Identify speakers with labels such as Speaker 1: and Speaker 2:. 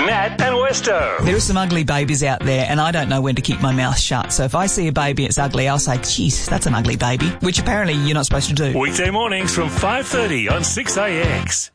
Speaker 1: Nat and Westo.
Speaker 2: There are some ugly babies out there, and I don't know when to keep my mouth shut. So if I see a baby that's ugly, I'll say, geez, that's an ugly baby, which apparently you're not supposed to do.
Speaker 1: Weekday mornings from 5:30 on 6AX.